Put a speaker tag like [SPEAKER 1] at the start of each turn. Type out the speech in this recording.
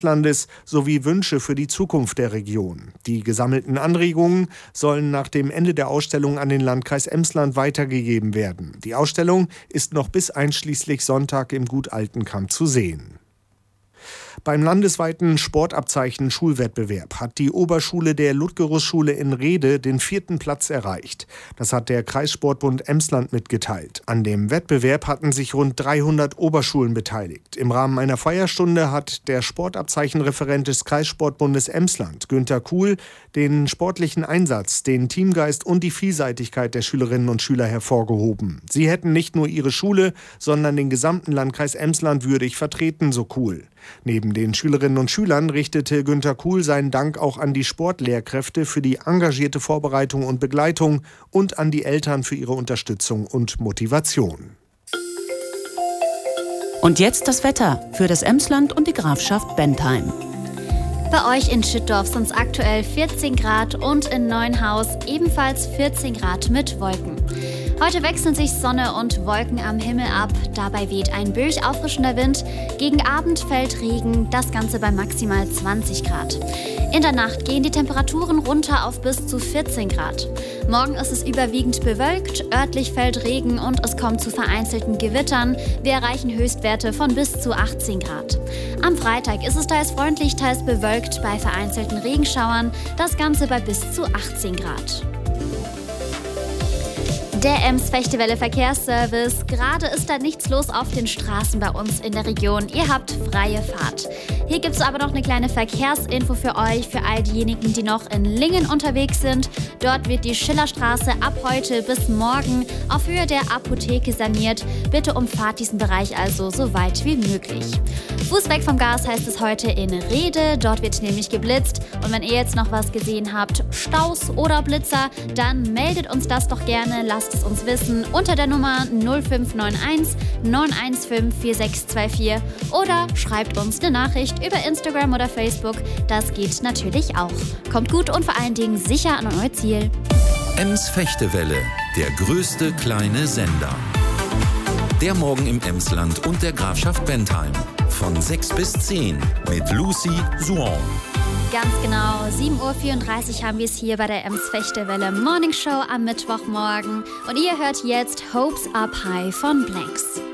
[SPEAKER 1] Landes sowie Wünsche für die Zukunft der Region. Die gesammelten Anregungen sollen nach dem Ende der Ausstellung an den Landkreis Emsland weitergegeben werden. Die Ausstellung ist noch bis einschließlich Sonntag im Gut Altenkamp zu sehen. Beim landesweiten Sportabzeichen-Schulwettbewerb hat die Oberschule der Ludgerusschule in Rhede den 4. Platz erreicht. Das hat der Kreissportbund Emsland mitgeteilt. An dem Wettbewerb hatten sich rund 300 Oberschulen beteiligt. Im Rahmen einer Feierstunde hat der Sportabzeichenreferent des Kreissportbundes Emsland, Günter Kuhl, den sportlichen Einsatz, den Teamgeist und die Vielseitigkeit der Schülerinnen und Schüler hervorgehoben. Sie hätten nicht nur ihre Schule, sondern den gesamten Landkreis Emsland würdig vertreten, so Kuhl. Neben den Schülerinnen und Schülern richtete Günter Kuhl seinen Dank auch an die Sportlehrkräfte für die engagierte Vorbereitung und Begleitung und an die Eltern für ihre Unterstützung und Motivation.
[SPEAKER 2] Und jetzt das Wetter für das Emsland und die Grafschaft Bentheim.
[SPEAKER 3] Bei euch in Schüttdorf sind es aktuell 14 Grad und in Neuenhaus ebenfalls 14 Grad mit Wolken. Heute wechseln sich Sonne und Wolken am Himmel ab. Dabei weht ein böig auffrischender Wind. Gegen Abend fällt Regen, das Ganze bei maximal 20 Grad. In der Nacht gehen die Temperaturen runter auf bis zu 14 Grad. Morgen ist es überwiegend bewölkt, örtlich fällt Regen und es kommt zu vereinzelten Gewittern. Wir erreichen Höchstwerte von bis zu 18 Grad. Am Freitag ist es teils freundlich, teils bewölkt bei vereinzelten Regenschauern. Das Ganze bei bis zu 18 Grad. Der Ems-Fechtewelle Verkehrsservice. Gerade ist da nichts los auf den Straßen bei uns in der Region. Ihr habt freie Fahrt. Hier gibt es aber noch eine kleine Verkehrsinfo für euch, für all diejenigen, die noch in Lingen unterwegs sind. Dort wird die Schillerstraße ab heute bis morgen auf Höhe der Apotheke saniert. Bitte umfahrt diesen Bereich also so weit wie möglich. Fuß weg vom Gas heißt es heute in Rhede. Dort wird nämlich geblitzt. Und wenn ihr jetzt noch was gesehen habt, Staus oder Blitzer, dann meldet uns das doch gerne. Lasst es uns wissen unter der Nummer 0591 915 4624 oder schreibt uns eine Nachricht über Instagram oder Facebook. Das geht natürlich auch. Kommt gut und vor allen Dingen sicher an euer Ziel.
[SPEAKER 4] Ems-Fechtewelle, der größte kleine Sender. Der Morgen im Emsland und der Grafschaft Bentheim. Von 6 bis 10 mit Lucy Suon.
[SPEAKER 3] Ganz genau, 7.34 Uhr haben wir es hier bei der Ems-Fechtewelle Morning Show am Mittwochmorgen. Und ihr hört jetzt Hopes Up High von Blanks.